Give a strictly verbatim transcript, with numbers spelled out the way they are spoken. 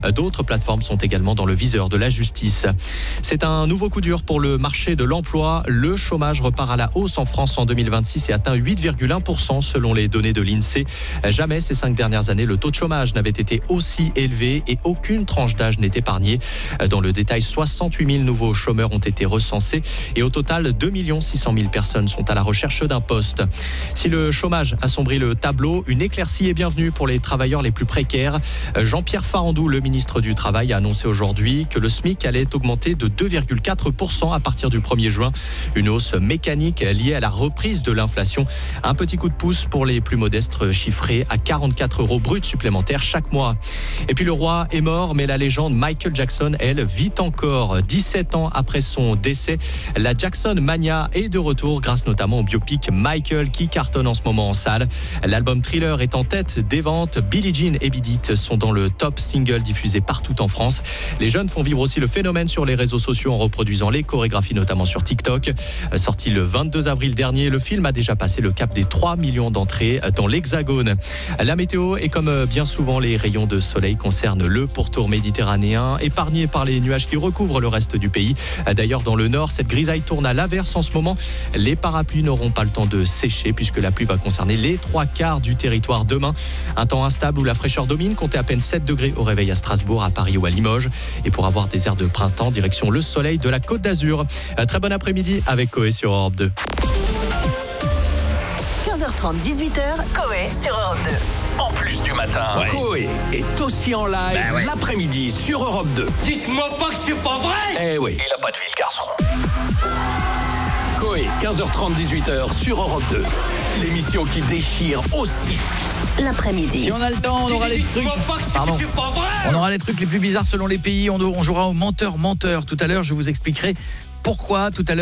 D'autres plateformes sont également dans le viseur de la justice. C'est un nouveau coup dur pour le marché de l'emploi. Le chômage repart à la hausse en France en deux mille vingt-six et atteint huit virgule un pour cent selon les données de l'INSEE. Jamais ces cinq dernières années, le taux de chômage n'avait été aussi élevé et aucune tranche d'âge n'est épargnée. Dans le détail, soixante-huit mille nouveaux chômeurs ont été recensés et au total, deux millions six cent mille personnes sont à la recherche d'un poste. Si le chômage assombrit le tableau, une éclaircie est bienvenue pour les travailleurs les plus précaires. Jean-Pierre Farandou, le ministre du Travail, a annoncé aujourd'hui que le SMIC allait augmenter de deux virgule quatre pour cent à partir du premier juin. Une hausse mécanique liée à la reprise de l'inflation. Un petit coup de pouce pour les plus modestes, chiffré à quarante-quatre euros bruts supplémentaires chaque mois. Et puis le roi est mort, mais la légende Michael Jackson, elle, vit encore. dix-sept ans après son décès, la Jackson Mania est de retour grâce notamment au biopic Michael qui cartonne en ce moment en salle. L'album Thriller est en tête des ventes. Billie Jean et Beat It sont dans le top single diffusé partout en France. Les jeunes font vivre aussi le phénomène sur les réseaux sociaux en reproduisant les chorégraphies, notamment sur TikTok. Sorti le vingt-deux avril dernier, le film a déjà passé le cap des trois millions d'entrées dans l'Hexagone. La météo est comme bien souvent, les rayons de soleil concernent le pourtour méditerranéen, épargné par les nuages qui recouvrent le reste du pays. D'ailleurs, dans le nord, cette grisaille tourne à l'averse en ce moment. Les parapluies n'auront pas le temps de sécher puisque la pluie va concerner les trois quarts du territoire demain. Un temps instable où la fraîcheur domine, comptez à peine sept degrés au réveil à Strasbourg, à Paris ou à Limoges. Et pour avoir des airs de printemps, direction le soleil de la Côte d'Azur. Très bon après-midi avec Coé sur Europe deux. quinze heures trente, dix-huit heures, Coé sur Europe deux. En plus du matin, Ouais. Coé est aussi en live Bah ouais. l'après-midi sur Europe deux. Dites-moi pas que c'est pas vrai! Eh oui, il a pas de vie, le garçon. Coé, quinze heures trente, dix-huit heures sur Europe deux. L'émission qui déchire aussi. L'après-midi. Si on a le temps, on aura les trucs. Dites-moi pas que c'est Pardon. c'est pas vrai! On aura les trucs les plus bizarres selon les pays. On, on jouera au menteur menteur tout à l'heure. Je vous expliquerai pourquoi tout à l'heure.